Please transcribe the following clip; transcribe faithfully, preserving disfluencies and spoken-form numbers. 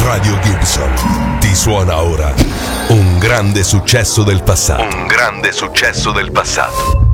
Radio Gibson ti suona ora un grande successo del passato. Un grande successo del passato.